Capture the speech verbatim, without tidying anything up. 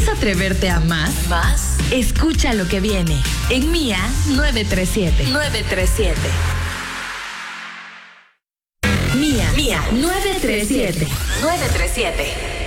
atreverte a más? ¿Más? Escucha lo que viene en Mía nueve tres siete. nueve tres siete. Mía, Mía nueve tres siete. nueve tres siete.